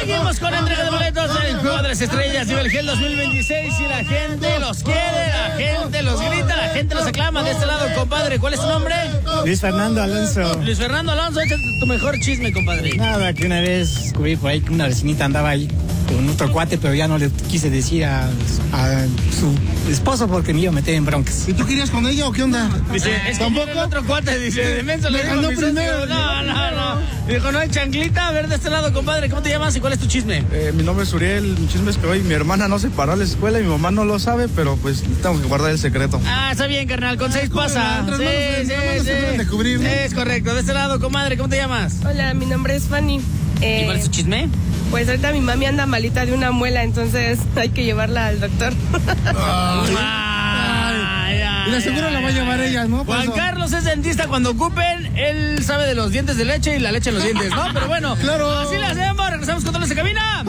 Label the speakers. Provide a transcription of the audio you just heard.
Speaker 1: Seguimos con la entrega de boletos del Juego de las Estrellas Nivel Gel 2026 y la gente los quiere, la gente los grita, la gente los aclama. De este lado, compadre, ¿cuál es tu nombre?
Speaker 2: Luis Fernando Alonso.
Speaker 1: Luis Fernando Alonso, échate tu mejor chisme, compadre.
Speaker 2: Nada, que una vez descubrí por ahí que una vecinita andaba ahí con otro cuate, pero ya no le quise decir a su esposo porque me iba a meter en broncas.
Speaker 3: ¿Y tú querías con ella o qué onda?
Speaker 1: Dice, es que
Speaker 3: ¿tampoco?
Speaker 1: el otro cuate, dice, de menso le dijo
Speaker 3: ganó
Speaker 1: a mi socio,
Speaker 3: primero.
Speaker 1: No. Dijo, no hay chanclita. A ver, de este lado, compadre, ¿cómo te llamas y cuál es tu chisme?
Speaker 4: Mi nombre es Uriel, mi chisme es que hoy mi hermana no se paró a la escuela y mi mamá no lo sabe, pero pues tengo que guardar el secreto.
Speaker 1: Ah, está bien, carnal, con 6 pasa. Sí. Es correcto. De este lado, comadre, ¿cómo te llamas?
Speaker 5: Hola, mi nombre es Fanny.
Speaker 1: ¿Y cuál es tu chisme?
Speaker 5: Pues ahorita mi mami anda malita de una muela, entonces hay que llevarla al doctor.
Speaker 3: Y la seguro la va a llevar ella, ¿no?
Speaker 1: Juan Carlos es dentista. Cuando ocupen, él sabe de los dientes de leche y la leche en los dientes, ¿no? Pero bueno,
Speaker 3: claro.
Speaker 1: Así le hacemos. Regresamos con todos en cabina.